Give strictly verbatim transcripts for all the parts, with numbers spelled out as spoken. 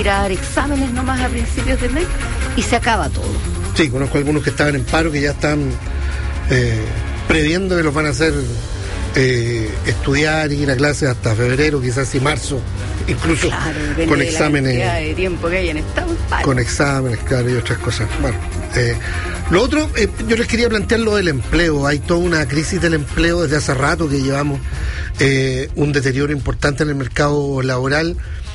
que ir a dar exámenes nomás a principios de mes y se acaba todo. Sí, conozco algunos que estaban en paro que ya están eh, previendo que los van a hacer eh, estudiar y ir a clases hasta febrero, quizás y marzo, incluso claro, con exámenes. De la cantidad de tiempo que hayan estado en paro. Con exámenes, claro, y otras cosas. Bueno, eh, lo otro, eh, yo les quería plantear lo del empleo. Hay toda una crisis del empleo desde hace rato que llevamos eh, un deterioro importante en el mercado laboral.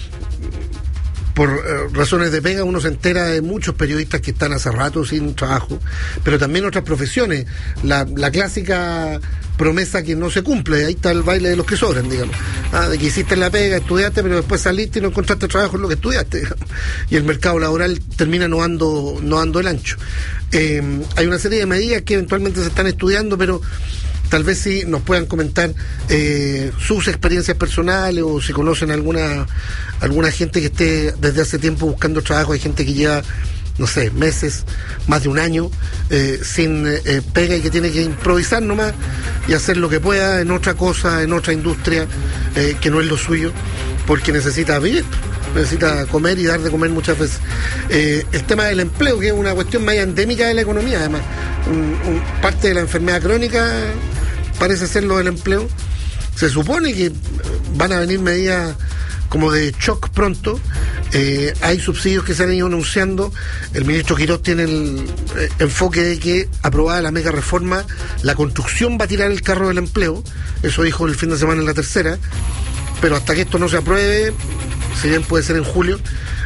Por eh, razones de pega, uno se entera de muchos periodistas que están hace rato sin trabajo, pero también otras profesiones. La, la clásica promesa que no se cumple, ahí está el baile de los que sobran, digamos. Ah, de que hiciste la pega, estudiaste, pero después saliste y no encontraste trabajo en lo que estudiaste, digamos. Y el mercado laboral termina no dando, no dando el ancho. Eh, hay una serie de medidas que eventualmente se están estudiando, pero tal vez sí nos puedan comentar eh, sus experiencias personales o si conocen alguna alguna gente que esté desde hace tiempo buscando trabajo. Hay gente que lleva, no sé, meses, más de un año eh, sin eh, pega y que tiene que improvisar nomás y hacer lo que pueda en otra cosa, en otra industria eh, que no es lo suyo, porque necesita vivir, necesita comer y dar de comer muchas veces. Eh, el tema del empleo, que es una cuestión más endémica de la economía, además, un, un, parte de la enfermedad crónica parece ser lo del empleo. Se supone que van a venir medidas como de shock pronto. Eh, hay subsidios que se han ido anunciando. El ministro Quirós tiene el eh, enfoque de que, aprobada la mega reforma, la construcción va a tirar el carro del empleo. Eso dijo el fin de semana en La Tercera. Pero hasta que esto no se apruebe, si bien puede ser en julio,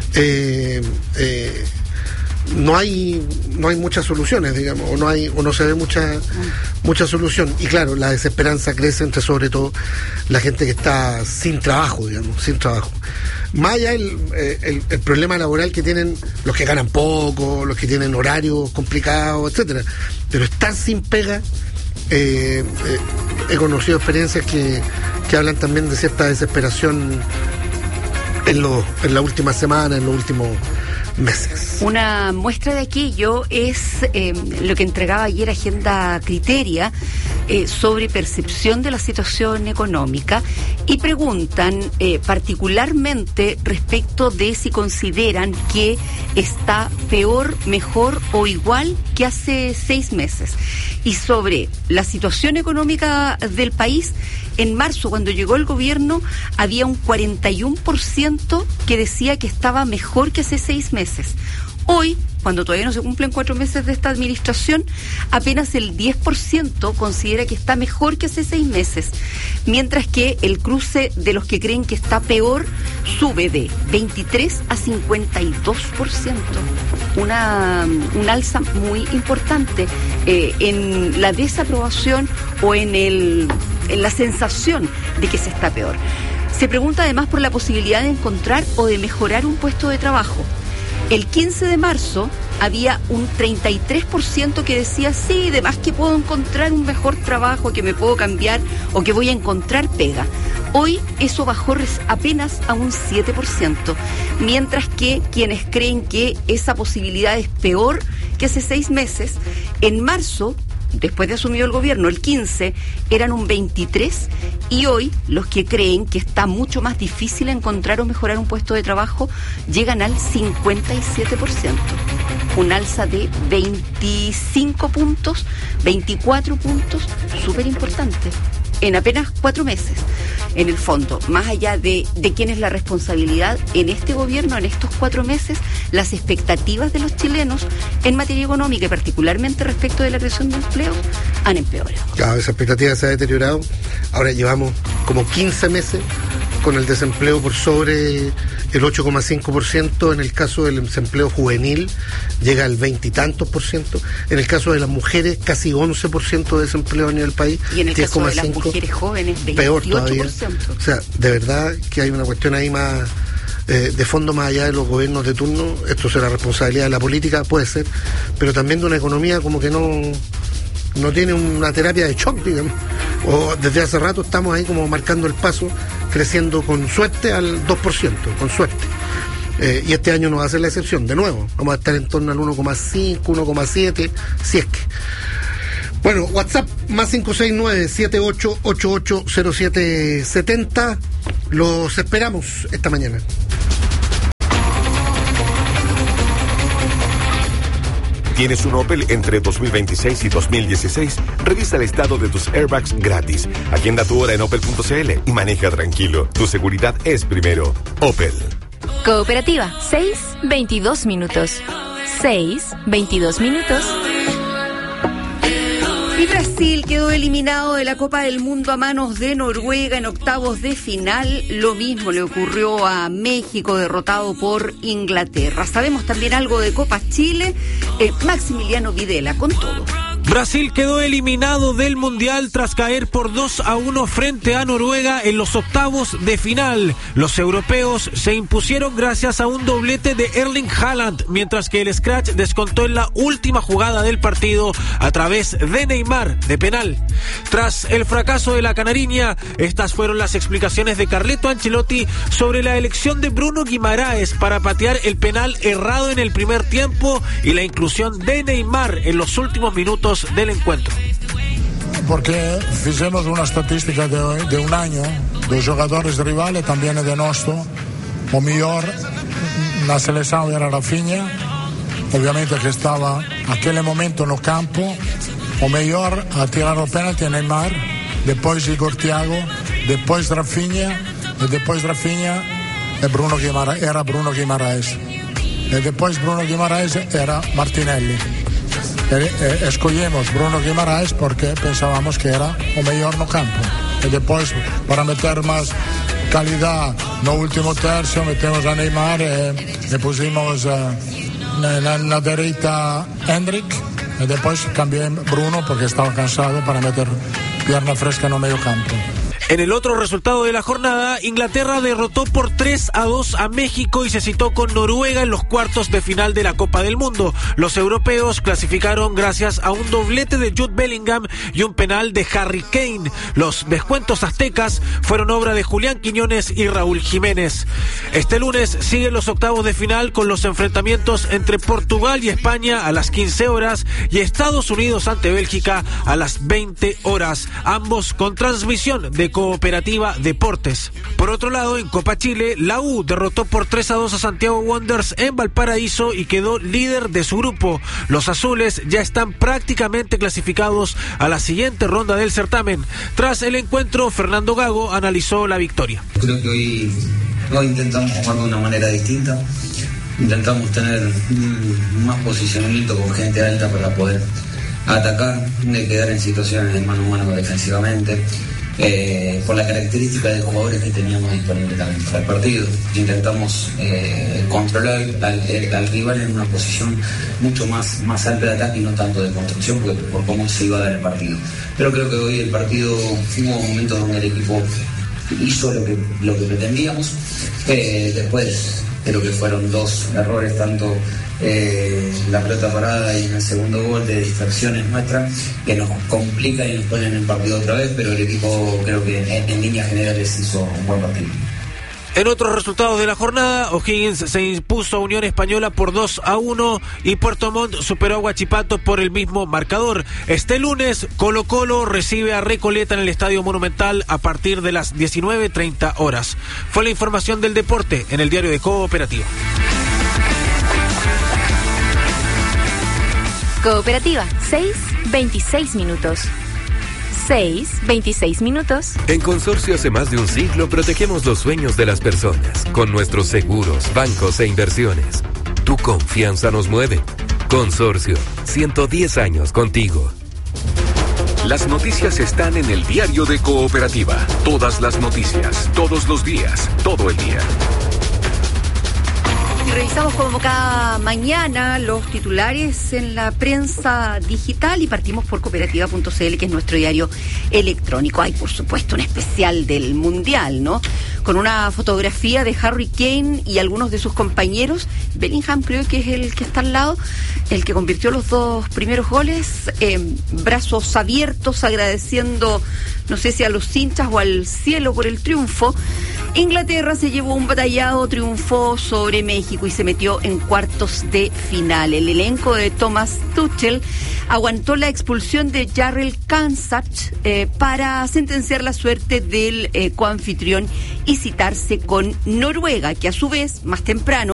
eh, eh, no hay no hay muchas soluciones, digamos, o no hay o no se ve mucha mucha solución. Y claro, la desesperanza crece entre sobre todo la gente que está sin trabajo, digamos, sin trabajo. Más allá el, el, el problema laboral que tienen los que ganan poco, los que tienen horarios complicados, etcétera, pero estar sin pega. Eh, eh, he conocido experiencias que, que hablan también de cierta desesperación en, lo, en la última semana, en los últimos meses. Una muestra de aquello es eh, lo que entregaba ayer Agenda Criteria eh, sobre percepción de la situación económica, y preguntan eh, particularmente respecto de si consideran que está peor, mejor o igual que hace seis meses. Y sobre la situación económica del país, en marzo, cuando llegó el gobierno, había un cuarenta y uno por ciento que decía que estaba mejor que hace seis meses. Hoy, cuando todavía no se cumplen cuatro meses de esta administración, apenas el diez por ciento considera que está mejor que hace seis meses, mientras que el cruce de los que creen que está peor sube de veintitrés a cincuenta y dos por ciento. Una, un alza muy importante eh, en la desaprobación o en, el, en la sensación de que se está peor. Se pregunta además por la posibilidad de encontrar o de mejorar un puesto de trabajo. El quince de marzo había un treinta y tres por ciento que decía, sí, además que puedo encontrar un mejor trabajo, que me puedo cambiar o que voy a encontrar pega. Hoy eso bajó apenas a un siete por ciento, mientras que quienes creen que esa posibilidad es peor que hace seis meses, en marzo, después de asumir el gobierno, el quince, eran un veintitrés, y hoy los que creen que está mucho más difícil encontrar o mejorar un puesto de trabajo llegan al cincuenta y siete por ciento. Un alza de veinticinco puntos, veinticuatro puntos, súper importante, en apenas cuatro meses. En el fondo, más allá de, de quién es la responsabilidad en este gobierno, en estos cuatro meses, las expectativas de los chilenos en materia económica y particularmente respecto de la creación de empleo han empeorado. Claro, esa expectativa se ha deteriorado. Ahora llevamos como quince meses con el desempleo por sobre el ocho coma cinco por ciento. En el caso del desempleo juvenil llega al veinte y tantos por ciento. En el caso de las mujeres, casi once por ciento de desempleo a nivel país. Y en el caso de las mujeres jóvenes, veintiocho por ciento. Peor todavía. O sea, de verdad que hay una cuestión ahí más eh, de fondo, más allá de los gobiernos de turno. Esto será responsabilidad de la política, puede ser, pero también de una economía como que no no tiene una terapia de shock, digamos. O desde hace rato estamos ahí como marcando el paso, creciendo con suerte al dos por ciento, con suerte. Eh, y este año no va a ser la excepción, de nuevo. Vamos a estar en torno al uno coma cinco, uno coma siete, si es que. Bueno, WhatsApp más cinco seis nueve, siete ocho ocho ocho cero siete siete cero. Los esperamos esta mañana. tienes un Opel entre dos mil veintiséis y dos mil dieciséis, revisa el estado de tus airbags gratis. Agenda tu hora en opel punto c l y maneja tranquilo. Tu seguridad es primero. Opel. Cooperativa, seis, veintidós minutos. seis, veintidós minutos. Y Brasil quedó eliminado de la Copa del Mundo a manos de Noruega en octavos de final. Lo mismo le ocurrió a México, derrotado por Inglaterra. Sabemos también algo de Copa Chile. Eh, Maximiliano Videla con todo. Brasil quedó eliminado del Mundial tras caer por dos a uno frente a Noruega en los octavos de final. Los europeos se impusieron gracias a un doblete de Erling Haaland, mientras que el Scratch descontó en la última jugada del partido a través de Neymar de penal. Tras el fracaso de la canariña, estas fueron las explicaciones de Carleto Ancelotti sobre la elección de Bruno Guimaraes para patear el penal errado en el primer tiempo y la inclusión de Neymar en los últimos minutos del encuentro. Porque fizemos una estadística de, de un año dos jogadores rivales, también de nuestro. O mejor na seleção era Rafinha, obviamente que estaba aquel momento no campo. O mejor a tirar o penalti a Neymar, después Igor Thiago, después Rafinha, y después Rafinha e Bruno Guimaraes, era Bruno Guimaraes. Y después Bruno Guimaraes era Martinelli. Escogimos Bruno Guimaraes porque pensábamos que era o mejor no campo. Y después, para meter más calidad no último tercio, metemos a Neymar y le pusimos uh, na, na derecha Hendrik. Y después cambié Bruno porque estaba cansado para meter pierna fresca en el medio campo. En el otro resultado de la jornada, Inglaterra derrotó por tres a dos a México y se citó con Noruega en los cuartos de final de la Copa del Mundo. Los europeos clasificaron gracias a un doblete de Jude Bellingham y un penal de Harry Kane. Los descuentos aztecas fueron obra de Julián Quiñones y Raúl Jiménez. Este lunes siguen los octavos de final con los enfrentamientos entre Portugal y España a las quince horas y Estados Unidos ante Bélgica a las veinte horas, ambos con transmisión de Cooperativa Deportes. Por otro lado, en Copa Chile, la U derrotó por tres a dos a Santiago Wanderers en Valparaíso y quedó líder de su grupo. Los azules ya están prácticamente clasificados a la siguiente ronda del certamen. Tras el encuentro, Fernando Gago analizó la victoria. Creo que hoy, hoy intentamos jugar de una manera distinta. Intentamos tener más posicionamiento con gente alta para poder atacar, de quedar en situaciones de mano a mano defensivamente. Eh, por la característica de jugadores que teníamos disponibles también para el partido. Intentamos eh, controlar al, al rival en una posición mucho más, más alta de ataque y no tanto de construcción, porque, por cómo se iba a dar el partido. Pero creo que hoy el partido hubo momentos donde el equipo hizo lo que, lo que pretendíamos. Eh, después creo que fueron dos errores, tanto eh, la pelota parada y en el segundo gol de distracciones nuestras, que nos complican y nos ponen en partido otra vez, pero el equipo creo que en, en líneas generales hizo un buen partido. En otros resultados de la jornada, O'Higgins se impuso a Unión Española por dos a uno y Puerto Montt superó a Huachipato por el mismo marcador. Este lunes, Colo Colo recibe a Recoleta en el Estadio Monumental a partir de las diecinueve treinta horas. Fue la información del deporte en el diario de Cooperativa. Cooperativa, seis, veintiséis minutos. seis, veintiséis minutos. En Consorcio hace más de un siglo protegemos los sueños de las personas con nuestros seguros, bancos e inversiones. Tu confianza nos mueve. Consorcio, ciento diez años contigo. Las noticias están en el diario de Cooperativa. Todas las noticias, todos los días, todo el día. Y revisamos como cada mañana los titulares en la prensa digital y partimos por cooperativa punto c l, que es nuestro diario electrónico. Hay, por supuesto, un especial del Mundial, ¿no? Con una fotografía de Harry Kane y algunos de sus compañeros. Bellingham creo que es el que está al lado, el que convirtió los dos primeros goles, eh, brazos abiertos agradeciendo, no sé si a los hinchas o al cielo por el triunfo. Inglaterra se llevó un batallado triunfo sobre México y se metió en cuartos de final. El elenco de Thomas Tuchel aguantó la expulsión de Jarrell Kansach eh, para sentenciar la suerte del eh, coanfitrión y citarse con Noruega, que a su vez, más temprano,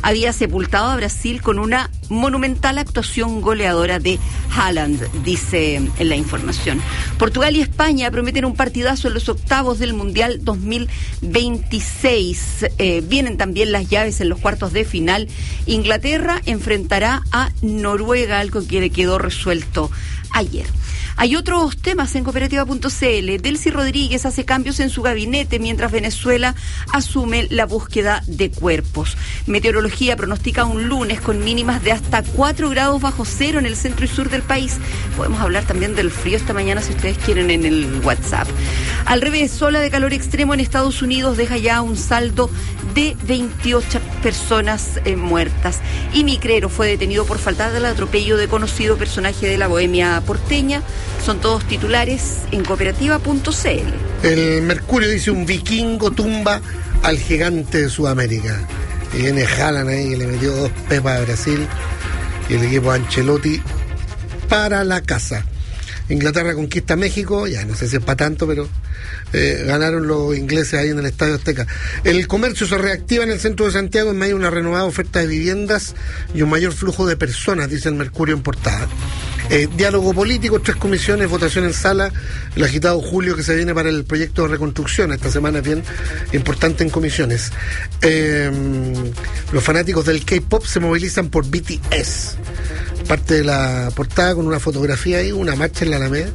había sepultado a Brasil con una monumental actuación goleadora de Haaland, dice en la información. Portugal y España prometen un partidazo en los octavos del Mundial dos mil veintiséis. Eh, vienen también las llaves en los cuartos de final. Inglaterra enfrentará a Noruega, algo que quedó resuelto ayer. Hay otros temas en cooperativa punto c l. Delcy Rodríguez hace cambios en su gabinete mientras Venezuela asume la búsqueda de cuerpos. Meteorología pronostica un lunes con mínimas de hasta cuatro grados bajo cero en el centro y sur del país. Podemos hablar también del frío esta mañana si ustedes quieren en el WhatsApp. Al revés, ola de calor extremo en Estados Unidos deja ya un saldo de veintiocho personas eh, muertas. Y Micrero fue detenido por faltar al atropello de conocido personaje de la bohemia porteña. Son todos titulares en cooperativa punto c l. El Mercurio dice: un vikingo tumba al gigante de Sudamérica. Y viene Haaland ahí, que le metió dos pepas a Brasil. Y el equipo Ancelotti para la casa. Inglaterra conquista México, ya no sé si es para tanto, pero eh, ganaron los ingleses ahí en el Estadio Azteca. El comercio se reactiva en el centro de Santiago en medio de una renovada oferta de viviendas y un mayor flujo de personas, dice el Mercurio en portada. Eh, diálogo político, tres comisiones, votación en sala, el agitado julio que se viene para el proyecto de reconstrucción. Esta semana es bien importante en comisiones. Eh, los fanáticos del K-pop se movilizan por B T S. Parte de la portada con una fotografía ahí, una marcha en la Alameda.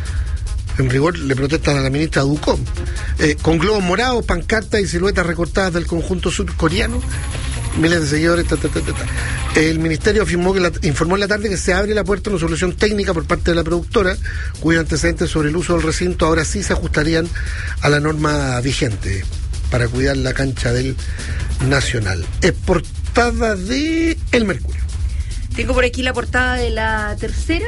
En rigor le protestan a la ministra Ducom. Eh, con globos morados, pancartas y siluetas recortadas del conjunto surcoreano. Miles de seguidores. Ta, ta, ta, ta, ta. El ministerio afirmó que la, informó en la tarde que se abre la puerta a una solución técnica por parte de la productora, cuyos antecedentes sobre el uso del recinto ahora sí se ajustarían a la norma vigente para cuidar la cancha del Nacional. Es portada de El Mercurio. Tengo por aquí la portada de La Tercera.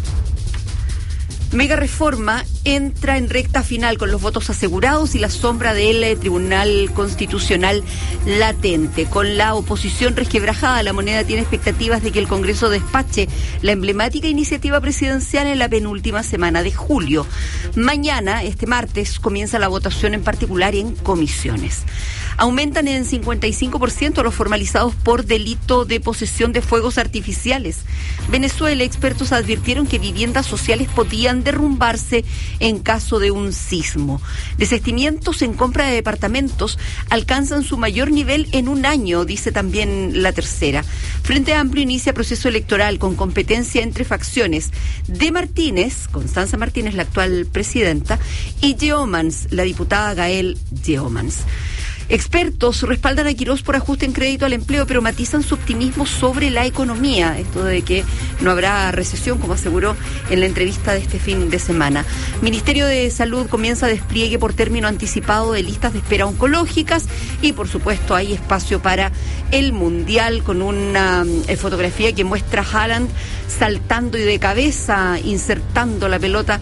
Mega reforma entra en recta final con los votos asegurados y la sombra del Tribunal Constitucional latente. Con la oposición resquebrajada, la moneda tiene expectativas de que el Congreso despache la emblemática iniciativa presidencial en la penúltima semana de julio. Mañana, este martes, comienza la votación en particular en comisiones. Aumentan en cincuenta y cinco por ciento los formalizados por delito de posesión de fuegos artificiales. Venezuela, expertos advirtieron que viviendas sociales podían derrumbarse en caso de un sismo. Desistimientos en compra de departamentos alcanzan su mayor nivel en un año, dice también La Tercera. Frente Amplio inicia proceso electoral con competencia entre facciones de Martínez, Constanza Martínez, la actual presidenta, y Yeomans, la diputada Gael Yeomans. Expertos respaldan a Quirós por ajuste en crédito al empleo, pero matizan su optimismo sobre la economía, esto de que no habrá recesión, como aseguró en la entrevista de este fin de semana. Ministerio de Salud comienza despliegue por término anticipado de listas de espera oncológicas y, por supuesto, hay espacio para el Mundial con una eh, fotografía que muestra a Haaland saltando y de cabeza, insertando la pelota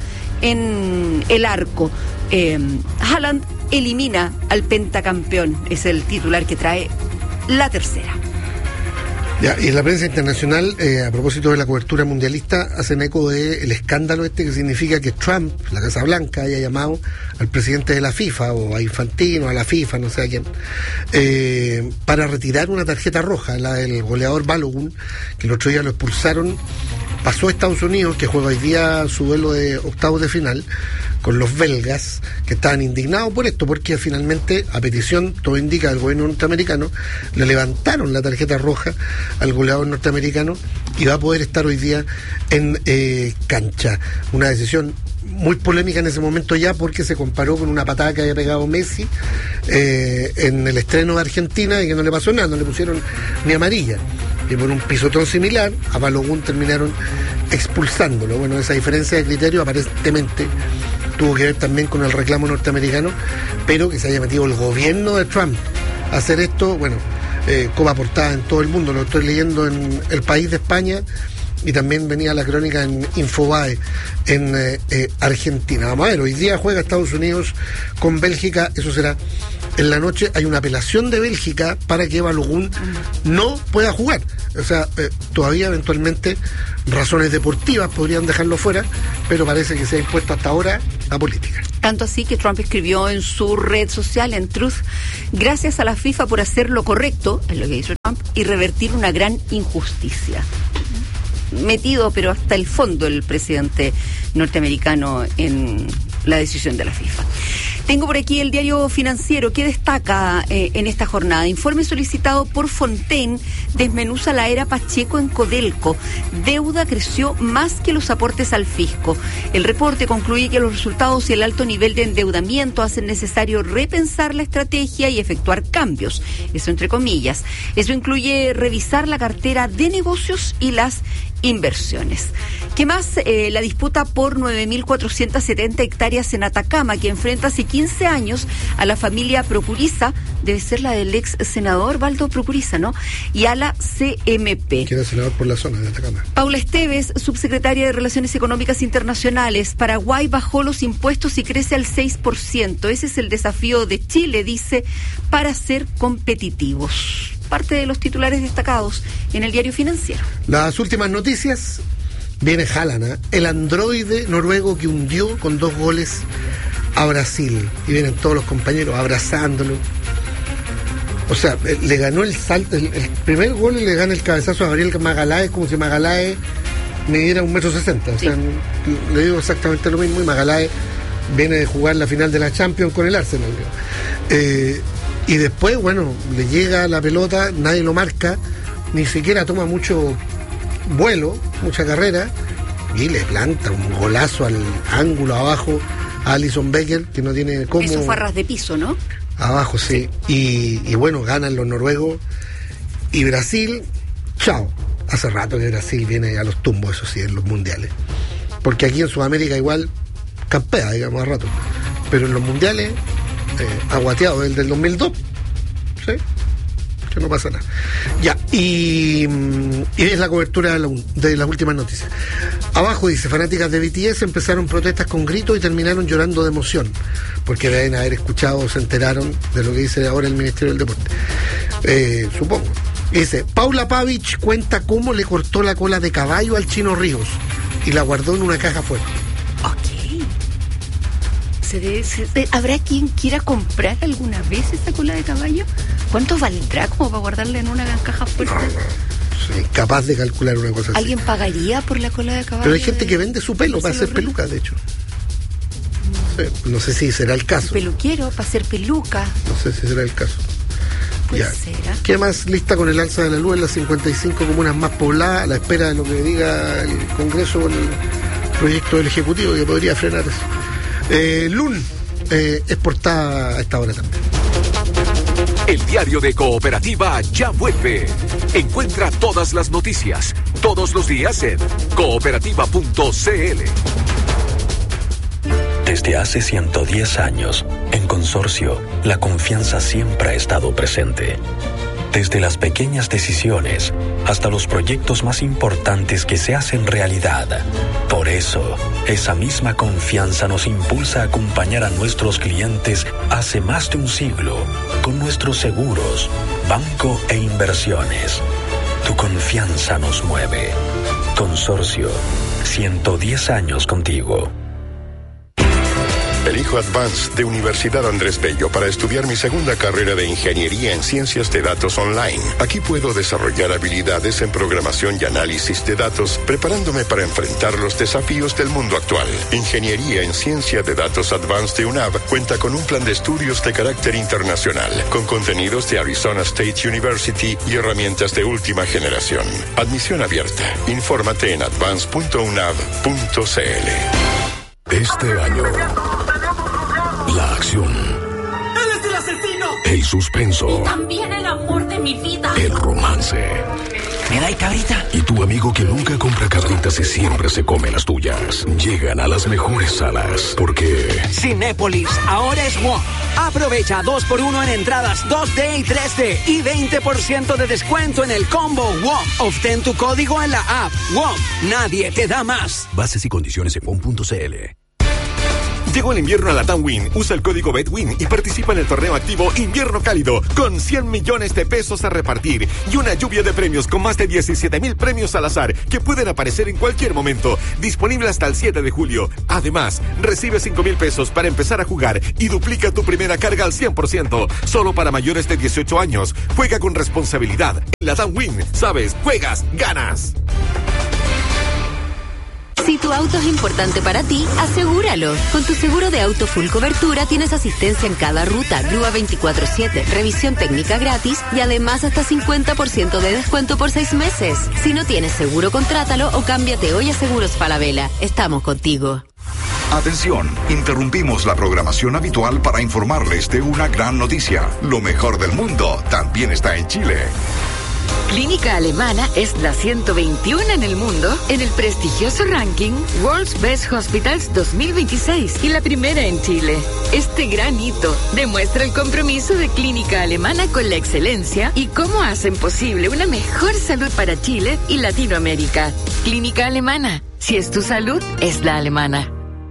en el arco. Eh, Haaland elimina al pentacampeón, es el titular que trae La Tercera. Ya, y en la prensa internacional, eh, a propósito de la cobertura mundialista, hacen eco del escándalo este que significa que Trump, la Casa Blanca, haya llamado al presidente de la FIFA, o a Infantino, a la FIFA, no sé a quién, eh, para retirar una tarjeta roja, la del goleador Balogun, que el otro día lo expulsaron. Pasó a Estados Unidos, que juega hoy día su duelo de octavos de final con los belgas, que estaban indignados por esto, porque finalmente, a petición, todo indica, del gobierno norteamericano, le levantaron la tarjeta roja al goleador norteamericano y va a poder estar hoy día en eh, cancha. Una decisión muy polémica en ese momento ya, porque se comparó con una patada que había pegado Messi eh, en el estreno de Argentina y que no le pasó nada, no le pusieron ni amarilla. Y por un pisotón similar, a Balogun terminaron expulsándolo. Bueno, esa diferencia de criterio aparentemente tuvo que ver también con el reclamo norteamericano, pero que se haya metido el gobierno de Trump a hacer esto, bueno, eh, como portada en todo el mundo. Lo estoy leyendo en El País de España y también venía la crónica en Infobae en eh, eh, Argentina. Vamos a ver, hoy día juega Estados Unidos con Bélgica, eso será en la noche. Hay una apelación de Bélgica para que Balogun no pueda jugar. O sea, eh, todavía eventualmente razones deportivas podrían dejarlo fuera, pero parece que se ha impuesto hasta ahora la política. Tanto así que Trump escribió en su red social, en Truth, gracias a la FIFA por hacer lo correcto, es lo que hizo Trump, y revertir una gran injusticia. Metido, pero hasta el fondo, el presidente norteamericano en la decisión de la FIFA. Tengo por aquí el diario Financiero. ¿Qué destaca eh, en esta jornada? Informe solicitado por Fontaine desmenuza la era Pacheco en Codelco. Deuda creció más que los aportes al fisco. El reporte concluye que los resultados y el alto nivel de endeudamiento hacen necesario repensar la estrategia y efectuar cambios. Eso entre comillas. Eso incluye revisar la cartera de negocios y las inversiones. ¿Qué más? Eh, la disputa por nueve mil cuatrocientas setenta hectáreas en Atacama, que enfrenta hace quince años a la familia Procuriza, debe ser la del ex senador Valdo Procuriza, ¿no? Y a la C M P. Que era senador por la zona de Atacama. Paula Esteves, subsecretaria de Relaciones Económicas Internacionales. Paraguay bajó los impuestos y crece al seis por ciento. Ese es el desafío de Chile, dice, para ser competitivos. Parte de los titulares destacados en el diario Financiero. Las últimas noticias. Viene Haaland, ¿eh? El androide noruego que hundió con dos goles a Brasil. Y vienen todos los compañeros abrazándolo. O sea, le ganó el salto, el, el primer gol le gana el cabezazo a Gabriel Magaláes, como si Magaláes midiera un metro sesenta. O sea, sí. Le digo exactamente lo mismo. Y Magaláes viene de jugar la final de la Champions con el Arsenal. Eh... Y después, bueno, le llega la pelota, nadie lo marca, ni siquiera toma mucho vuelo, mucha carrera, y le planta un golazo al ángulo abajo a Alisson Becker, que no tiene cómo... Eso fue a ras de piso, ¿no? Abajo, sí. sí. Y, y bueno, ganan los noruegos. Y Brasil, chao. Hace rato que Brasil viene a los tumbos, eso sí, en los mundiales. Porque aquí en Sudamérica igual campea, digamos, a rato. Pero en los mundiales... Eh, aguateado, el del dos mil dos, ¿sí? Que no pasa nada. Ya, y, y es la cobertura de, la, de las últimas noticias. Abajo dice, fanáticas de B T S empezaron protestas con gritos y terminaron llorando de emoción, porque deben haber escuchado, se enteraron de lo que dice ahora el Ministerio del Deporte. Eh, supongo. Dice, Paula Pavich cuenta cómo le cortó la cola de caballo al Chino Ríos y la guardó en una caja fuerte. Ok. ¿Se debe, se, ¿Habrá quien quiera comprar alguna vez esa cola de caballo? ¿Cuánto valdrá como para guardarla en una caja fuerte? No, no, soy capaz de calcular una cosa así. ¿Alguien pagaría por la cola de caballo? Pero hay gente de, que vende su pelo para hacer pelucas, de hecho. No sé, no sé si será el caso. Peluquero para hacer peluca. No sé si será el caso. Pues ya. será. ¿Qué más? Lista con el alza de la luz en las cincuenta y cinco comunas más pobladas, a la espera de lo que diga el Congreso con el proyecto del Ejecutivo que podría frenar eso. Eh, L U N eh, es portada a esta hora también. El diario de Cooperativa ya vuelve. Encuentra todas las noticias, todos los días en cooperativa punto c l. Desde hace ciento diez años, en Consorcio, la confianza siempre ha estado presente. Desde las pequeñas decisiones hasta los proyectos más importantes que se hacen realidad. Por eso, esa misma confianza nos impulsa a acompañar a nuestros clientes hace más de un siglo con nuestros seguros, banco e inversiones. Tu confianza nos mueve. Consorcio, ciento diez años contigo. Elijo Advance de Universidad Andrés Bello para estudiar mi segunda carrera de Ingeniería en Ciencias de Datos Online. Aquí puedo desarrollar habilidades en programación y análisis de datos, preparándome para enfrentar los desafíos del mundo actual. Ingeniería en Ciencia de Datos Advanced de U N A V cuenta con un plan de estudios de carácter internacional, con contenidos de Arizona State University y herramientas de última generación. Admisión abierta. Infórmate en advance punto u n a v punto c l. Este año, la acción. ¡Él es el asesino! El suspenso. Y también el amor de mi vida. El romance. ¿Me da cabrita? Y tu amigo que nunca compra cabritas y siempre se come las tuyas. Llegan a las mejores salas porque... Cinépolis, ahora es W O M. Aprovecha dos por uno en entradas dos D y tres D y veinte por ciento de descuento en el combo W O M. Obtén tu código en la app W O M. Nadie te da más. Bases y condiciones en W O M punto c l. Llegó el invierno a Latam Win. Usa el código BETWIN y participa en el torneo activo Invierno Cálido con cien millones de pesos a repartir y una lluvia de premios con más de diecisiete mil premios al azar que pueden aparecer en cualquier momento. Disponible hasta el siete de julio. Además, recibe cinco mil pesos para empezar a jugar y duplica tu primera carga al cien por ciento. Solo para mayores de dieciocho años. Juega con responsabilidad. Latam Win. Sabes, juegas, ganas. Si tu auto es importante para ti, asegúralo. Con tu seguro de auto full cobertura tienes asistencia en cada ruta, grúa veinticuatro siete, revisión técnica gratis y además hasta cincuenta por ciento de descuento por seis meses. Si no tienes seguro, contrátalo o cámbiate hoy a Seguros Falabella. Estamos contigo. Atención, interrumpimos la programación habitual para informarles de una gran noticia. Lo mejor del mundo también está en Chile. Clínica Alemana es la ciento veintiuno en el mundo en el prestigioso ranking World's Best Hospitals dos mil veintiséis y la primera en Chile. Este gran hito demuestra el compromiso de Clínica Alemana con la excelencia y cómo hacen posible una mejor salud para Chile y Latinoamérica. Clínica Alemana, si es tu salud, es la alemana.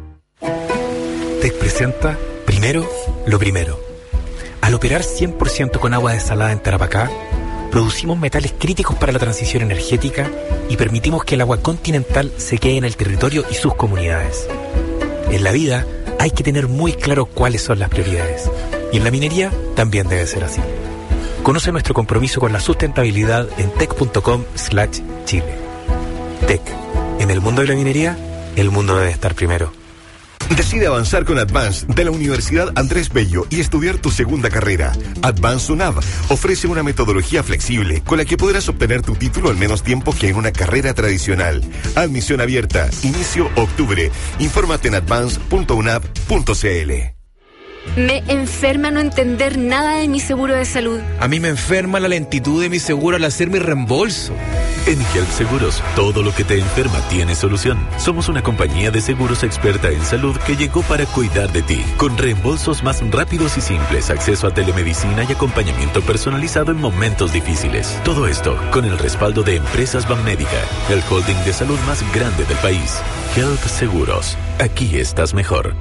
T E C presenta Primero lo Primero. Al operar cien por ciento con agua desalada en Tarapacá, producimos metales críticos para la transición energética y permitimos que el agua continental se quede en el territorio y sus comunidades. En la vida hay que tener muy claro cuáles son las prioridades. Y en la minería también debe ser así. Conoce nuestro compromiso con la sustentabilidad en tec.com slash Chile. Tec. En el mundo de la minería, el mundo debe estar primero. Decide avanzar con Advance de la Universidad Andrés Bello y estudiar tu segunda carrera. Advance UNAV ofrece una metodología flexible con la que podrás obtener tu título al menos tiempo que en una carrera tradicional. Admisión abierta. Inicio octubre. Infórmate en advance punto unav punto cl. Me enferma no entender nada de mi seguro de salud. A mí me enferma la lentitud de mi seguro al hacer mi reembolso. En Help Seguros, todo lo que te enferma tiene solución. Somos una compañía de seguros experta en salud que llegó para cuidar de ti, con reembolsos más rápidos y simples, acceso a telemedicina y acompañamiento personalizado en momentos difíciles. Todo esto con el respaldo de Empresas Banmédica, el holding de salud más grande del país. Help Seguros, aquí estás mejor.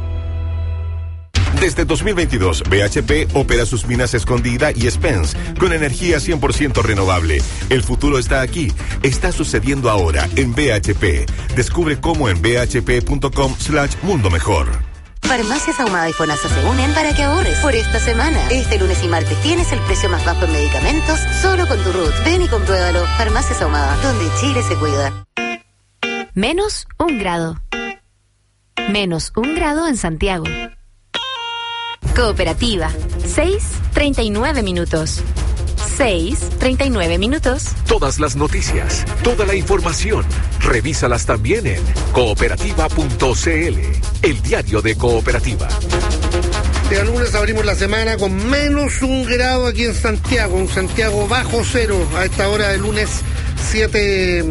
Desde dos mil veintidós, B H P opera sus minas Escondida y Spence con energía cien por ciento renovable. El futuro está aquí. Está sucediendo ahora en B H P. Descubre cómo en bhp.com slash mundo mejor. Farmacias Ahumada y FONASA se unen para que ahorres por esta semana. Este lunes y martes tienes el precio más bajo en medicamentos solo con tu R U T. Ven y compruébalo. Farmacias Ahumada, donde Chile se cuida. Menos un grado. Menos un grado en Santiago. Cooperativa, seis treinta y nueve minutos. seis treinta y nueve minutos. Todas las noticias, toda la información, revísalas también en cooperativa punto cl, el diario de Cooperativa. El lunes abrimos la semana con menos un grado aquí en Santiago, un Santiago bajo cero a esta hora del lunes siete...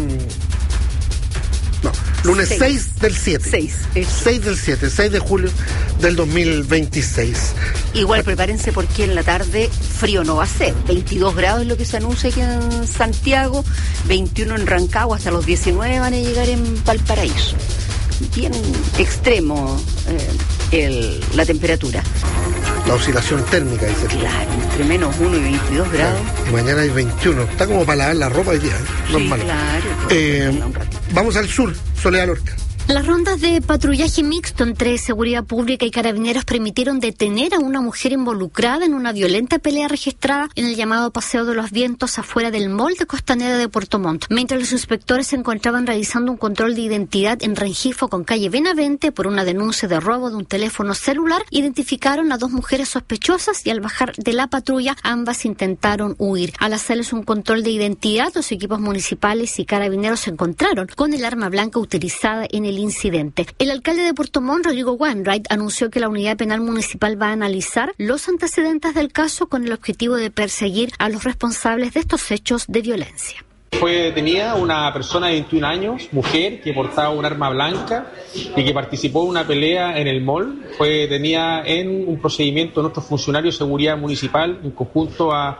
No, lunes seis, seis del siete. seis. seis del siete, seis de julio del dos mil veintiséis. Igual bueno, prepárense porque en la tarde frío no va a ser. veintidós grados es lo que se anuncia aquí en Santiago, veintiuno en Rancagua, hasta los diecinueve van a llegar en Valparaíso. Bien extremo eh, el, la temperatura. La oscilación térmica, dice. Claro, entre menos uno y veintidós grados. Claro. Y mañana hay veintiuno. Está como para lavar la ropa hoy día, ¿eh? Normal. Sí, claro. Eh, vamos al sur, Soledad Lorca. Las rondas de patrullaje mixto entre seguridad pública y carabineros permitieron detener a una mujer involucrada en una violenta pelea registrada en el llamado Paseo de los Vientos afuera del mall de Costanera de Puerto Montt, mientras los inspectores se encontraban realizando un control de identidad en Rengifo con calle Benavente por una denuncia de robo de un teléfono celular. Identificaron a dos mujeres sospechosas y al bajar de la patrulla ambas intentaron huir. Al hacerles un control de identidad, los equipos municipales y carabineros se encontraron con el arma blanca utilizada en el incidente. El alcalde de Puerto Montt, Rodrigo Wainwright, anunció que la unidad penal municipal va a analizar los antecedentes del caso con el objetivo de perseguir a los responsables de estos hechos de violencia. Fue detenida una persona de veintiún años, mujer, que portaba un arma blanca y que participó en una pelea en el mall. Fue detenida en un procedimiento de nuestros funcionarios de seguridad municipal en conjunto a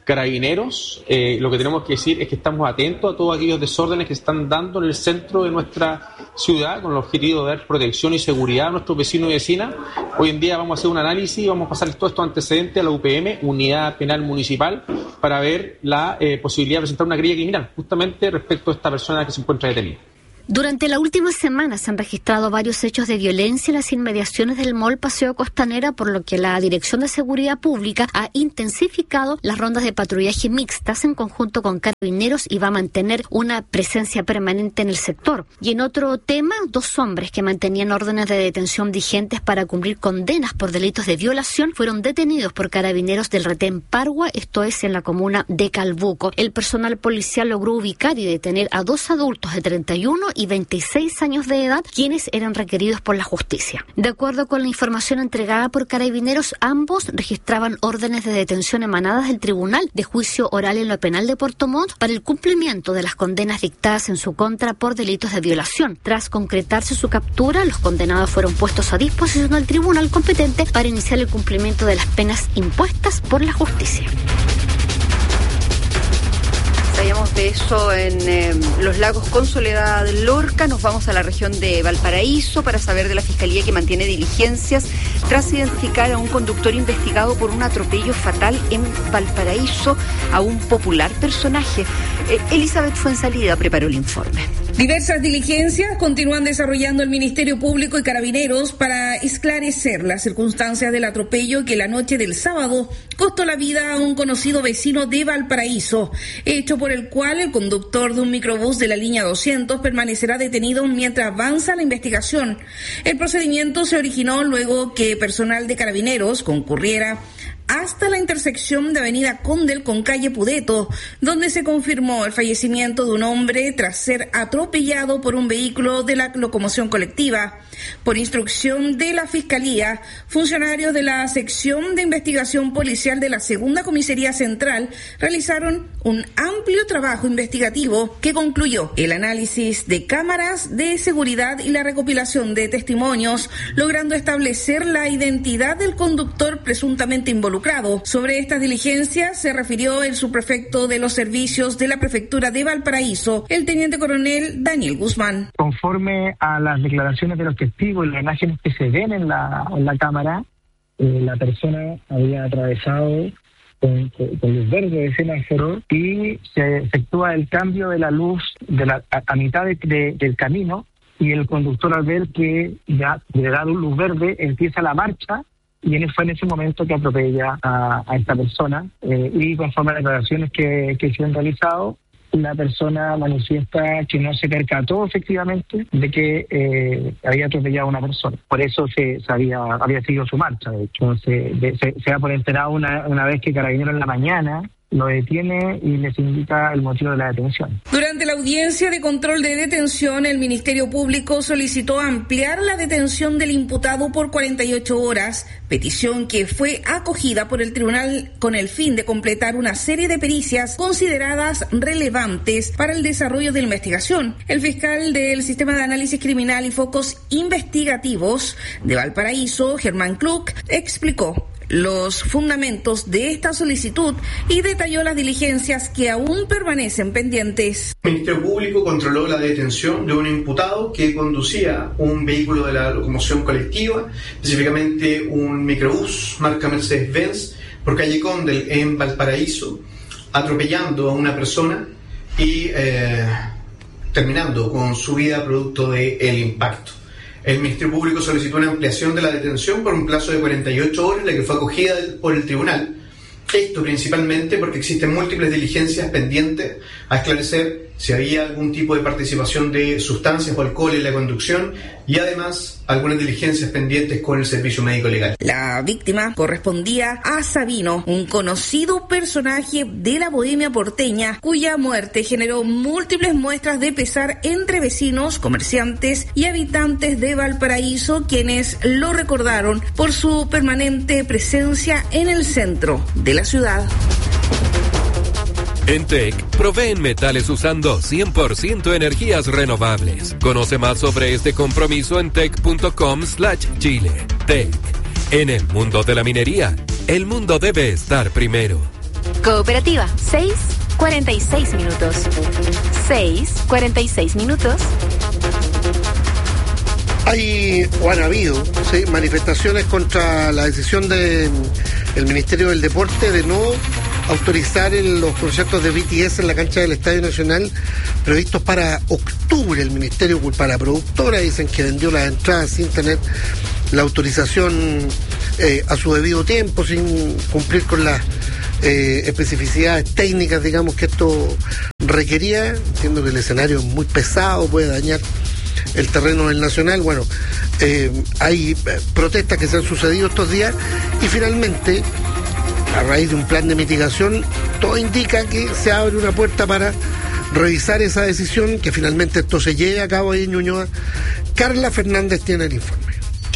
Carabineros, eh, lo que tenemos que decir es que estamos atentos a todos aquellos desórdenes que se están dando en el centro de nuestra ciudad con el objetivo de dar protección y seguridad a nuestros vecinos y vecinas. Hoy en día vamos a hacer un análisis y vamos a pasar todos estos antecedentes a la U P M, Unidad Penal Municipal, para ver la eh, posibilidad de presentar una querella criminal, justamente respecto a esta persona que se encuentra detenida. Durante la última semana se han registrado varios hechos de violencia en las inmediaciones del Mall Paseo Costanera, por lo que la Dirección de Seguridad Pública ha intensificado las rondas de patrullaje mixtas en conjunto con Carabineros y va a mantener una presencia permanente en el sector. Y en otro tema, dos hombres que mantenían órdenes de detención vigentes para cumplir condenas por delitos de violación fueron detenidos por Carabineros del Retén Pargua, esto es en la comuna de Calbuco. El personal policial logró ubicar y detener a dos adultos de treinta y uno y veintiséis años de edad, quienes eran requeridos por la justicia. De acuerdo con la información entregada por Carabineros, ambos registraban órdenes de detención emanadas del Tribunal de Juicio Oral en lo Penal de Puerto Montt para el cumplimiento de las condenas dictadas en su contra por delitos de violación. Tras concretarse su captura, los condenados fueron puestos a disposición del tribunal competente para iniciar el cumplimiento de las penas impuestas por la justicia. Sabíamos de eso en eh, los lagos con Soledad Lorca. Nos vamos a la región de Valparaíso para saber de la Fiscalía que mantiene diligencias tras identificar a un conductor investigado por un atropello fatal en Valparaíso a un popular personaje. Eh, Elizabeth Fuensalida preparó el informe. Diversas diligencias continúan desarrollando el Ministerio Público y Carabineros para esclarecer las circunstancias del atropello que la noche del sábado costó la vida a un conocido vecino de Valparaíso, hecho por el cual el conductor de un microbús de la línea doscientos permanecerá detenido mientras avanza la investigación. El procedimiento se originó luego que personal de Carabineros concurriera hasta la intersección de Avenida Condel con calle Pudeto, donde se confirmó el fallecimiento de un hombre tras ser atropellado por un vehículo de la locomoción colectiva. Por instrucción de la Fiscalía, funcionarios de la sección de investigación policial de la Segunda Comisaría Central realizaron un amplio trabajo investigativo que concluyó el análisis de cámaras de seguridad y la recopilación de testimonios, logrando establecer la identidad del conductor presuntamente involucrado. Sobre estas diligencias se refirió el subprefecto de los servicios de la Prefectura de Valparaíso, el teniente coronel Daniel Guzmán. Conforme a las declaraciones de los testigos y las imágenes que se ven en la, en la cámara, eh, la persona había atravesado con, con, con luz verde de semáforo y se efectúa el cambio de la luz de la, a, a mitad de, de, del camino, y el conductor, al ver que ya le da luz verde, empieza la marcha. Y fue en ese momento que atropella a, a esta persona, eh, y conforme a las declaraciones que, que se han realizado, la persona manifiesta que no se percató efectivamente de que eh, había atropellado a una persona. Por eso se, se había, había seguido su marcha. De hecho, se, de, se, se da por enterado una, una vez que Carabineros en la mañana lo detiene y les indica el motivo de la detención. Durante la audiencia de control de detención, el Ministerio Público solicitó ampliar la detención del imputado por cuarenta y ocho horas, petición que fue acogida por el tribunal con el fin de completar una serie de pericias consideradas relevantes para el desarrollo de la investigación. El fiscal del Sistema de Análisis Criminal y Focos Investigativos de Valparaíso, Germán Klug, explicó los fundamentos de esta solicitud y detalló las diligencias que aún permanecen pendientes. El Ministerio Público controló la detención de un imputado que conducía un vehículo de la locomoción colectiva, específicamente un microbús marca Mercedes-Benz, por calle Condel en Valparaíso, atropellando a una persona y eh, terminando con su vida producto del impacto. El Ministerio Público solicitó una ampliación de la detención por un plazo de cuarenta y ocho horas, la que fue acogida por el tribunal. Esto principalmente porque existen múltiples diligencias pendientes a esclarecer si había algún tipo de participación de sustancias o alcohol en la conducción, y además algunas diligencias pendientes con el servicio médico legal. La víctima correspondía a Sabino, un conocido personaje de la bohemia porteña, cuya muerte generó múltiples muestras de pesar entre vecinos, comerciantes y habitantes de Valparaíso, quienes lo recordaron por su permanente presencia en el centro de la ciudad. En T E C, proveen metales usando cien por ciento energías renovables. Conoce más sobre este compromiso en tec punto com slash chile. T E C. En el mundo de la minería, el mundo debe estar primero. Cooperativa, seis cuarenta y seis minutos. seis cuarenta y seis minutos. Hay, o han habido, ¿sí?, manifestaciones contra la decisión del Ministerio del Deporte de no autorizar el, los conciertos de B T S en la cancha del Estadio Nacional previstos para octubre. El Ministerio culpa a la productora, dicen que vendió las entradas sin tener la autorización eh, a su debido tiempo, sin cumplir con las eh, especificidades técnicas, digamos, que esto requería. Entiendo que el escenario es muy pesado, puede dañar el terreno del Nacional. Bueno, eh, hay eh, protestas que se han sucedido estos días y finalmente, a raíz de un plan de mitigación, todo indica que se abre una puerta para revisar esa decisión, que finalmente esto se lleve a cabo ahí en Ñuñoa. Carla Fernández tiene el informe.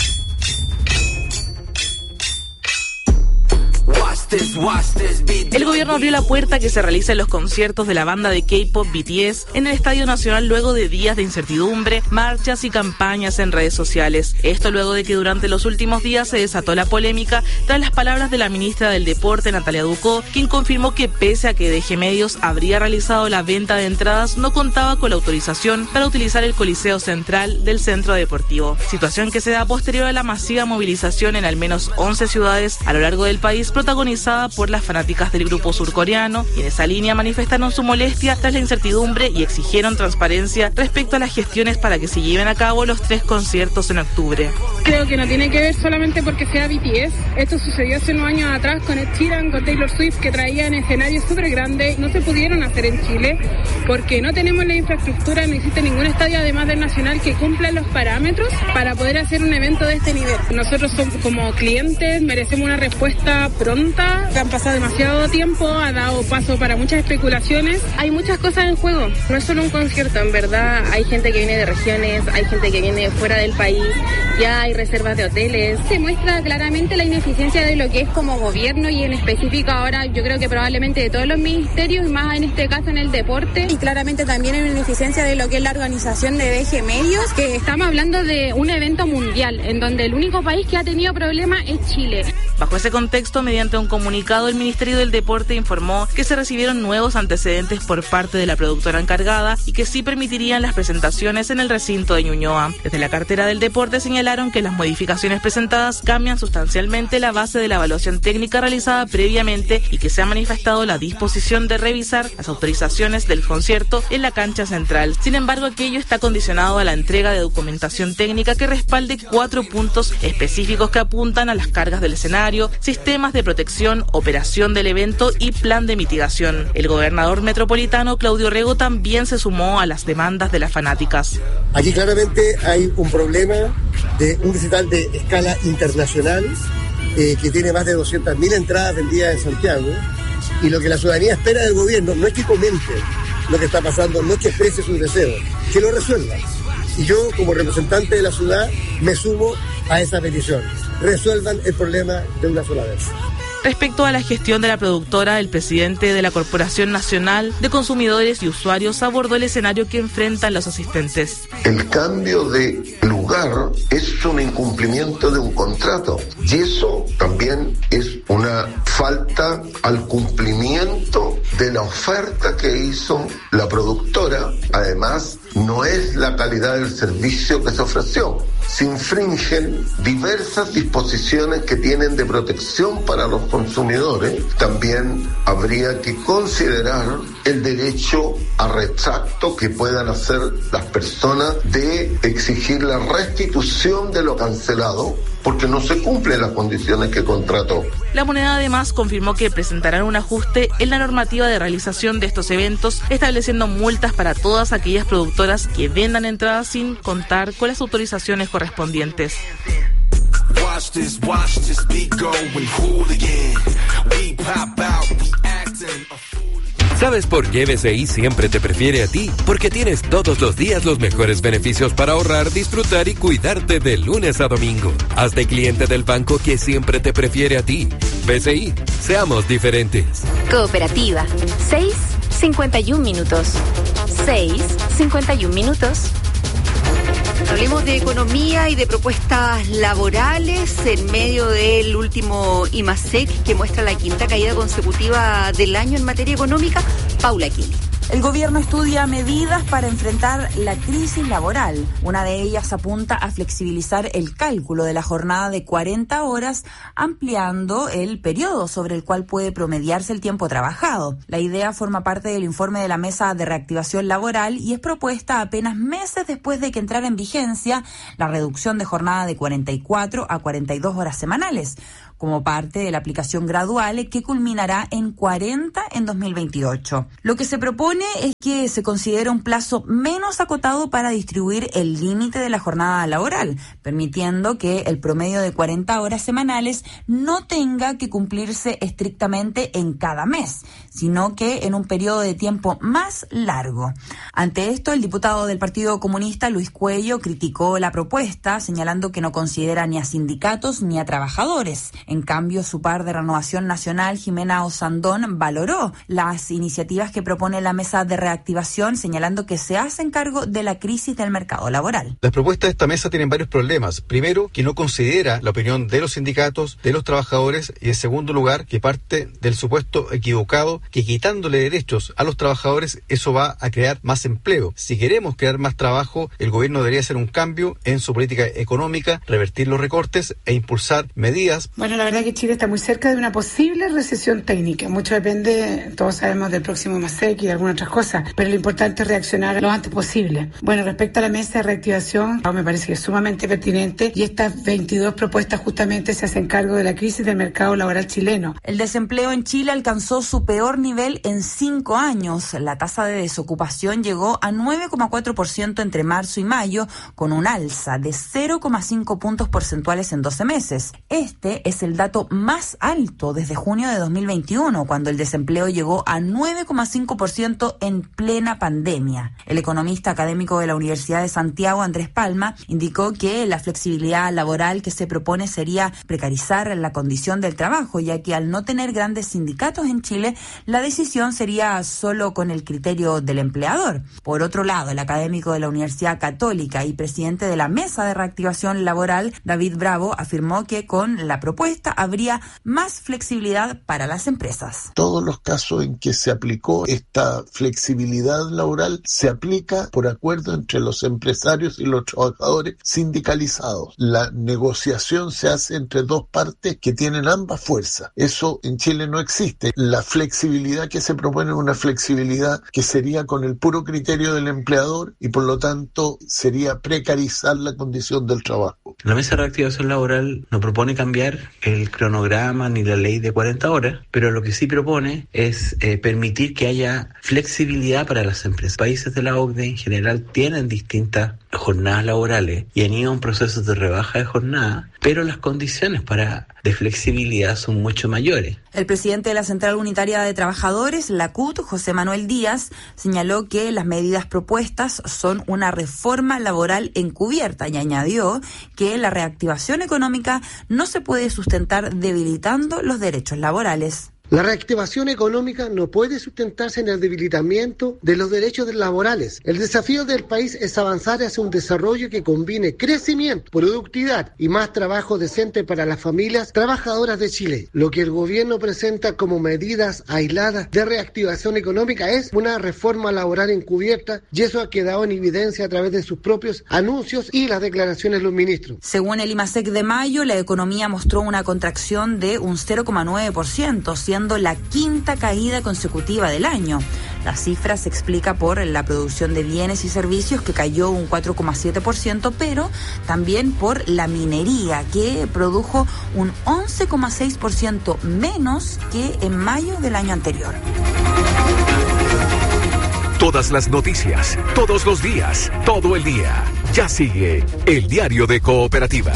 El gobierno abrió la puerta a que se realicen los conciertos de la banda de K-pop B T S en el Estadio Nacional luego de días de incertidumbre, marchas y campañas en redes sociales. Esto luego de que durante los últimos días se desató la polémica tras las palabras de la ministra del Deporte, Natalia Ducó, quien confirmó que pese a que D G Medios habría realizado la venta de entradas, no contaba con la autorización para utilizar el Coliseo Central del Centro Deportivo. Situación que se da posterior a la masiva movilización en al menos once ciudades a lo largo del país, protagonizada por las fanáticas del grupo surcoreano, y en esa línea manifestaron su molestia tras la incertidumbre y exigieron transparencia respecto a las gestiones para que se lleven a cabo los tres conciertos en octubre. Creo que no tiene que ver solamente porque sea B T S. Esto sucedió hace unos años atrás con Ed Sheeran, con Taylor Swift, que traían escenarios súper grandes. No se pudieron hacer en Chile porque no tenemos la infraestructura, no existe ningún estadio además del Nacional que cumpla los parámetros para poder hacer un evento de este nivel. Nosotros somos, como clientes, merecemos una respuesta pronta. Han pasado demasiado tiempo, ha dado paso para muchas especulaciones. Hay muchas cosas en juego, no es solo un concierto, en verdad hay gente que viene de regiones, hay gente que viene de fuera del país, ya hay reservas de hoteles. Se muestra claramente la ineficiencia de lo que es como gobierno y en específico ahora yo creo que probablemente de todos los ministerios y más en este caso en el deporte, y claramente también en la ineficiencia de lo que es la organización de D G Medios, que estamos hablando de un evento mundial en donde el único país que ha tenido problemas es Chile. Bajo ese contexto, mediante un comunicado, el Ministerio del Deporte informó que se recibieron nuevos antecedentes por parte de la productora encargada y que sí permitirían las presentaciones en el recinto de Ñuñoa. Desde la cartera del deporte señalaron que las modificaciones presentadas cambian sustancialmente la base de la evaluación técnica realizada previamente y que se ha manifestado la disposición de revisar las autorizaciones del concierto en la cancha central. Sin embargo, aquello está condicionado a la entrega de documentación técnica que respalde cuatro puntos específicos que apuntan a las cargas del escenario, sistemas de protección, operación del evento y plan de mitigación. El gobernador metropolitano, Claudio Rego, también se sumó a las demandas de las fanáticas. Aquí claramente hay un problema de un recital de escala internacional eh, que tiene más de doscientas mil entradas vendidas en Santiago, y lo que la ciudadanía espera del gobierno no es que comente lo que está pasando, no es que exprese sus deseos, que lo resuelva. Y yo, como representante de la ciudad, me sumo a esa petición. Resuelvan el problema de una sola vez. Respecto a la gestión de la productora, el presidente de la Corporación Nacional de Consumidores y Usuarios abordó el escenario que enfrentan los asistentes. El cambio de lugar es un incumplimiento de un contrato y eso también es una falta al cumplimiento de la oferta que hizo la productora. Además, no es la calidad del servicio que se ofreció. Se infringen diversas disposiciones que tienen de protección para los consumidores. También habría que considerar el derecho a retracto que puedan hacer las personas de exigir la restitución de lo cancelado porque no se cumplen las condiciones que contrató. La moneda además confirmó que presentarán un ajuste en la normativa de realización de estos eventos, estableciendo multas para todas aquellas productoras que vendan entradas sin contar con las autorizaciones correspondientes. Watch this, watch this beat go and hooligan. We pop out, we acting a fool. ¿Sabes por qué B C I siempre te prefiere a ti? Porque tienes todos los días los mejores beneficios para ahorrar, disfrutar y cuidarte de lunes a domingo. Hazte cliente del banco que siempre te prefiere a ti. B C I, seamos diferentes. Cooperativa, seis cincuenta y un minutos. seis cincuenta y un minutos. Hablemos de economía y de propuestas laborales en medio del último IMASEC que muestra la quinta caída consecutiva del año en materia económica. Paula Quini. El gobierno estudia medidas para enfrentar la crisis laboral. Una de ellas apunta a flexibilizar el cálculo de la jornada de cuarenta horas, ampliando el periodo sobre el cual puede promediarse el tiempo trabajado. La idea forma parte del informe de la Mesa de Reactivación Laboral y es propuesta apenas meses después de que entrara en vigencia la reducción de jornada de cuarenta y cuatro a cuarenta y dos horas semanales, como parte de la aplicación gradual que culminará en cuarenta en dos mil veintiocho. Lo que se propone es que se considere un plazo menos acotado para distribuir el límite de la jornada laboral, permitiendo que el promedio de cuarenta horas semanales no tenga que cumplirse estrictamente en cada mes, sino que en un periodo de tiempo más largo. Ante esto, el diputado del Partido Comunista, Luis Cuello, criticó la propuesta, señalando que no considera ni a sindicatos ni a trabajadores. En cambio, su par de Renovación Nacional, Jimena Osandón, valoró las iniciativas que propone la Mesa de Reactivación, señalando que se hacen cargo de la crisis del mercado laboral. Las propuestas de esta mesa tienen varios problemas. Primero, que no considera la opinión de los sindicatos, de los trabajadores, y en segundo lugar, que parte del supuesto equivocado que quitándole derechos a los trabajadores, eso va a crear más empleo. Si queremos crear más trabajo, el gobierno debería hacer un cambio en su política económica, revertir los recortes e impulsar medidas. Bueno, la verdad que Chile está muy cerca de una posible recesión técnica. Mucho depende, todos sabemos, del próximo IMASEC y de algunas otras cosas, pero lo importante es reaccionar lo antes posible. Bueno, respecto a la mesa de reactivación, me parece que es sumamente pertinente y estas veintidós propuestas justamente se hacen cargo de la crisis del mercado laboral chileno. El desempleo en Chile alcanzó su peor nivel en cinco años. La tasa de desocupación llegó a nueve coma cuatro por ciento entre marzo y mayo, con un alza de cero coma cinco puntos porcentuales en doce meses. Este es el dato más alto desde junio de dos mil veintiuno, cuando el desempleo llegó a nueve coma cinco por ciento en plena pandemia. El economista académico de la Universidad de Santiago, Andrés Palma, indicó que la flexibilidad laboral que se propone sería precarizar la condición del trabajo, ya que al no tener grandes sindicatos en Chile, la decisión sería solo con el criterio del empleador. Por otro lado, el académico de la Universidad Católica y presidente de la Mesa de Reactivación Laboral, David Bravo, afirmó que con la propuesta habría más flexibilidad para las empresas. Todos los casos en que se aplicó esta flexibilidad laboral se aplica por acuerdo entre los empresarios y los trabajadores sindicalizados. La negociación se hace entre dos partes que tienen ambas fuerzas. Eso en Chile no existe. La flexibilidad que se propone es una flexibilidad que sería con el puro criterio del empleador y por lo tanto sería precarizar la condición del trabajo. La Mesa de Reactivación Laboral no propone cambiar el cronograma ni la ley de cuarenta horas, pero lo que sí propone es eh, permitir que haya flexibilidad para las empresas. Países de la O C D E en general tienen distintas jornadas laborales y han ido a un proceso de rebaja de jornada, pero las condiciones para de flexibilidad son mucho mayores. El presidente de la Central Unitaria de Trabajadores, la C U T, José Manuel Díaz, señaló que las medidas propuestas son una reforma laboral encubierta y añadió que la reactivación económica no se puede sustentar debilitando los derechos laborales. La reactivación económica no puede sustentarse en el debilitamiento de los derechos laborales. El desafío del país es avanzar hacia un desarrollo que combine crecimiento, productividad y más trabajo decente para las familias trabajadoras de Chile. Lo que el gobierno presenta como medidas aisladas de reactivación económica es una reforma laboral encubierta, y eso ha quedado en evidencia a través de sus propios anuncios y las declaraciones de los ministros. Según el IMASEC de mayo, la economía mostró una contracción de un cero coma nueve por ciento, siendo la quinta caída consecutiva del año. La cifra se explica por la producción de bienes y servicios, que cayó un cuatro coma siete por ciento, pero también por la minería, que produjo un once coma seis por ciento menos que en mayo del año anterior. Todas las noticias, todos los días, todo el día. Ya sigue el Diario de Cooperativa.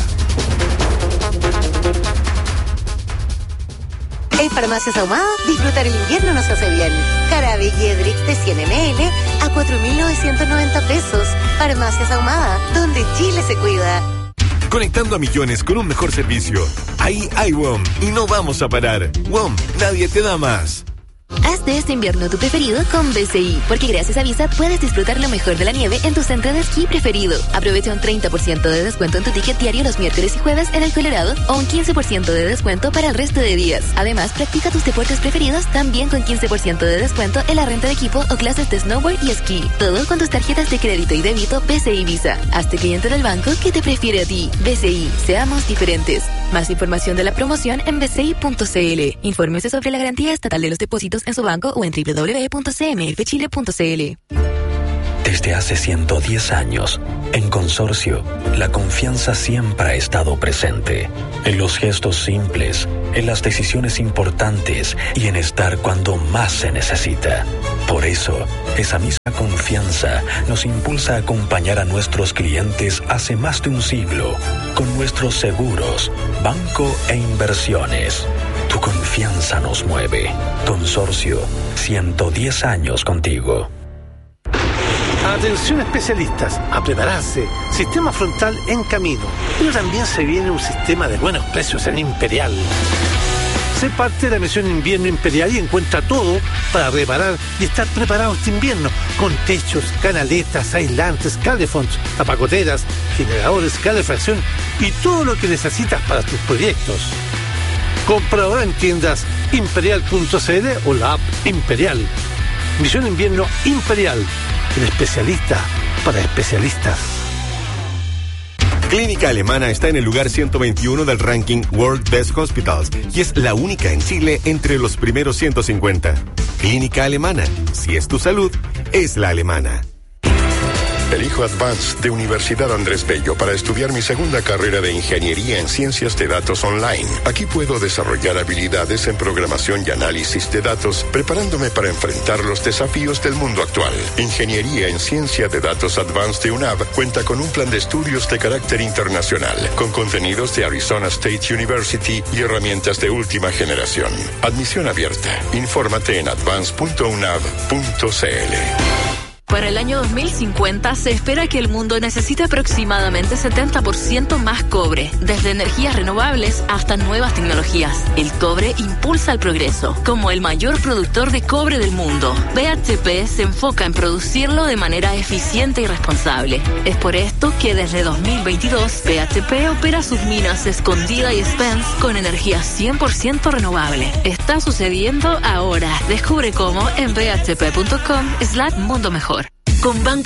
En Farmacias Ahumada, disfrutar el invierno nos hace bien. Jarabe Jedrix de cien mililitros a cuatro mil novecientos noventa pesos. Farmacias Ahumada, donde Chile se cuida. Conectando a millones con un mejor servicio. Ahí hay W O M y no vamos a parar. W O M, nadie te da más. Haz de este invierno tu preferido con B C I, porque gracias a Visa puedes disfrutar lo mejor de la nieve en tu centro de esquí preferido. Aprovecha un treinta por ciento de descuento en tu ticket diario los miércoles y jueves en el Colorado o un quince por ciento de descuento para el resto de días. Además, practica tus deportes preferidos también con quince por ciento de descuento en la renta de equipo o clases de snowboard y esquí. Todo con tus tarjetas de crédito y débito B C I Visa. Hazte cliente del banco que te prefiere a ti. B C I, seamos diferentes. Más información de la promoción en b c i punto c l. Infórmese sobre la garantía estatal de los depósitos en su banco o en doble u doble u doble u punto c m f chile punto c l. Desde hace ciento diez años, en Consorcio, la confianza siempre ha estado presente. En los gestos simples, en las decisiones importantes y en estar cuando más se necesita. Por eso, esa misma confianza nos impulsa a acompañar a nuestros clientes hace más de un siglo con nuestros seguros, banco e inversiones. Tu confianza nos mueve. Consorcio, ciento diez años contigo. Atención especialistas, a prepararse. Sistema frontal en camino. Pero también se viene un sistema de buenos precios en Imperial. Sé parte de la misión Invierno Imperial y encuentra todo para reparar y estar preparado este invierno. Con techos, canaletas, aislantes, calefonts, tapacoteras, generadores, calefacción y todo lo que necesitas para tus proyectos. Compra ahora en tiendas imperial punto c l o la app Imperial. Misión Invierno Imperial. El especialista para especialistas. Clínica Alemana está en el lugar ciento veintiuno del ranking World Best Hospitals y es la única en Chile entre los primeros ciento cincuenta. Clínica Alemana. Si es tu salud, es la alemana. Elijo Advanced de Universidad Andrés Bello para estudiar mi segunda carrera de Ingeniería en Ciencias de Datos Online. Aquí puedo desarrollar habilidades en programación y análisis de datos, preparándome para enfrentar los desafíos del mundo actual. Ingeniería en Ciencia de Datos Advanced de U N A V cuenta con un plan de estudios de carácter internacional, con contenidos de Arizona State University y herramientas de última generación. Admisión abierta. Infórmate en advance punto u n a v punto c l. Para el año dos mil cincuenta se espera que el mundo necesite aproximadamente setenta por ciento más cobre, desde energías renovables hasta nuevas tecnologías. El cobre impulsa el progreso. Como el mayor productor de cobre del mundo, B H P se enfoca en producirlo de manera eficiente y responsable. Es por esto que desde dos mil veintidós, B H P opera sus minas Escondida y Spence con energía cien por ciento renovable. Está sucediendo ahora. Descubre cómo en b h p punto com slash mundo mejor. Con Banco